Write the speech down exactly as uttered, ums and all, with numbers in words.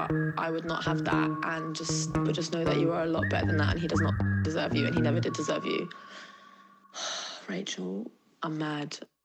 but I would not have that, and just but just know that you are a lot better than that, and he does not deserve you, and he never did deserve you. Rachel, I'm mad.